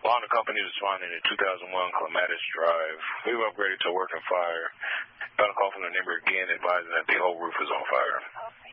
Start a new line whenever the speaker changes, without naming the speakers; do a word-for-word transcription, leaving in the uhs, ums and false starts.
Honda company responding to two thousand one Clematis Drive. We've upgraded to working fire. Got a call from the neighbor again advising that the whole roof is on fire.